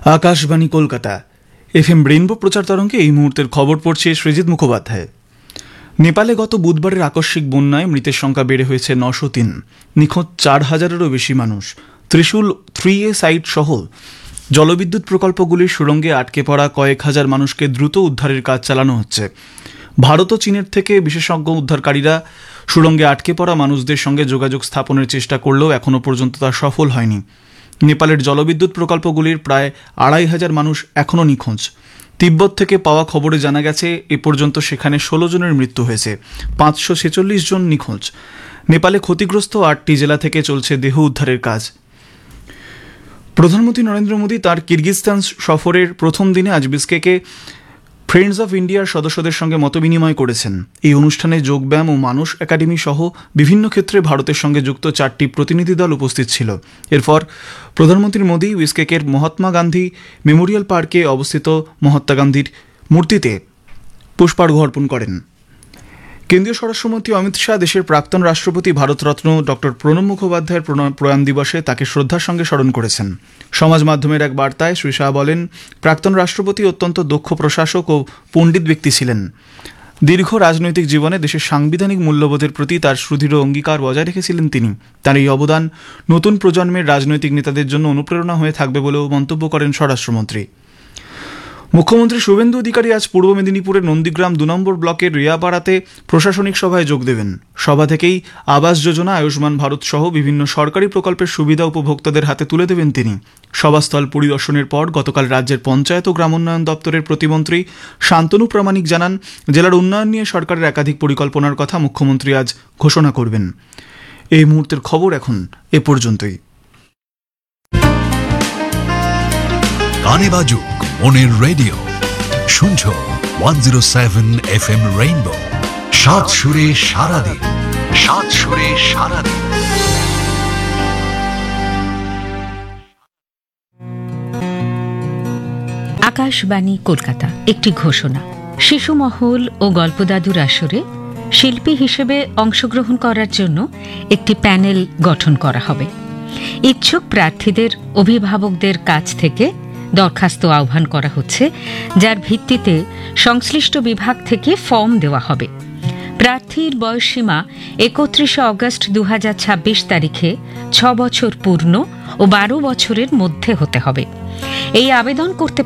Akashvani Kolkata FM rainbow প্রচার তরঙ্গে এই মুহূর্তের খবর পড়ছে সৃজিত মুখোপাধ্যায়। নেপালে গত বুধবারের আকস্মিক বন্যায় মৃতের সংখ্যা বেড়ে হয়েছে 903, নিখোঁজ 4000-এরও বেশি মানুষ। ত্রিশূল 3A সাইট সহ জলবিদ্যুৎ প্রকল্পগুলির সুড়ঙ্গে আটকে পড়া কয়েক হাজার মানুষকে দ্রুত উদ্ধারের কাজ চালানো হচ্ছে। ভারত ও চীনের থেকে বিশেষজ্ঞ উদ্ধারকারীরা সুড়ঙ্গে আটকে পড়া মানুষদের সঙ্গে যোগাযোগ স্থাপনের চেষ্টা করলেও এখনও পর্যন্ত তা সফল হয়নি। নেপালের জলবিদ্যুৎ প্রকল্পগুলির প্রায় 2500 মানুষ এখনও নিখোঁজ। তিব্বত থেকে পাওয়া খবরে জানা গেছে এ পর্যন্ত সেখানে 16 জনের মৃত্যু হয়েছে, 546 জন নিখোঁজ। নেপালে ক্ষতিগ্রস্ত 8টি জেলা থেকে চলছে দেহ উদ্ধারের কাজ। প্রধানমন্ত্রী নরেন্দ্র মোদী তাঁর কিরগিজস্তান সফরের প্রথম দিনে আজ বিশকেকে ফ্রেন্ডস অফ ইন্ডিয়ার সদস্যদের সঙ্গে মতবিনিময় করেছেন। এই অনুষ্ঠানে যোগব্যায়াম ও মানস একাডেমি সহ বিভিন্ন ক্ষেত্রে ভারতের সঙ্গে যুক্ত 4টি প্রতিনিধি দল উপস্থিত ছিল। এরপর প্রধানমন্ত্রী মোদী বিশকেকের মহাত্মা গান্ধী মেমোরিয়াল পার্কে অবস্থিত মহাত্মা গান্ধীর মূর্তিতে পুষ্পার্ঘ্য অর্পণ করেন। কেন্দ্রীয় স্বরাষ্ট্রমন্ত্রী অমিত শাহ দেশের প্রাক্তন রাষ্ট্রপতি ভারতরত্ন ডক্টর প্রণব মুখোপাধ্যায়ের প্রয়াণ দিবসে তাকে শ্রদ্ধার সঙ্গে স্মরণ করেছেন। সমাজ মাধ্যমের এক বার্তায় শ্রী শাহ বলেন, প্রাক্তন রাষ্ট্রপতি অত্যন্ত দক্ষ প্রশাসক ও পণ্ডিত ব্যক্তি ছিলেন। দীর্ঘ রাজনৈতিক জীবনে দেশের সাংবিধানিক মূল্যবোধের প্রতি তার সুদৃঢ় অঙ্গীকার বজায় রেখেছিলেন তিনি। তার এই অবদান নতুন প্রজন্মের রাজনৈতিক নেতাদের জন্য অনুপ্রেরণা হয়ে থাকবে বলেও মন্তব্য করেন স্বরাষ্ট্রমন্ত্রী। মুখ্যমন্ত্রী শুভেন্দু অধিকারী আজ পূর্ব মেদিনীপুরের নন্দীগ্রাম 2 নম্বর ব্লকের রিয়াপাড়াতে প্রশাসনিক সভায় যোগ দেবেন। সভা থেকেই আবাস যোজনা, আয়ুষ্মান ভারত সহ বিভিন্ন সরকারি প্রকল্পের সুবিধা উপভোক্তাদের হাতে তুলে দেবেন তিনি। সভাস্থল পরিদর্শনের পর গতকাল রাজ্যের পঞ্চায়েত ও গ্রামোন্নয়ন দপ্তরের প্রতিমন্ত্রী শান্তনু প্রামাণিক জানান, জেলার উন্নয়ন নিয়ে সরকারের একাধিক পরিকল্পনার কথা মুখ্যমন্ত্রী আজ ঘোষণা করবেন। এই মুহূর্তের খবর এখন এ পর্যন্তই। গানে বাজুক মনের রেডিও, শুনছো 107 FM রেইনবো। সাত সুরে সারাদিন, সাত সুরে সারাদিন। আকাশবাণী কলকাতা একটি ঘোষণা। শিশু মহল ও গল্পদাদুর আসরে শিল্পী হিসেবে অংশগ্রহণ করার জন্য একটি প্যানেল গঠন করা হবে। ইচ্ছুক প্রার্থীদের অভিভাবকদের কাছ থেকে দরখাস্ত আহ্বান করা হচ্ছে, যার ভিত্তিতে সংশ্লিষ্ট বিভাগ থেকে ফর্ম দেওয়া হবে। প্রার্থীর বয়সসীমা 31 অগস্ট 2026 তারিখে 6 বছর পূর্ণ ও 12 বছরের মধ্যে হতে হবে। এই আবেদন করতে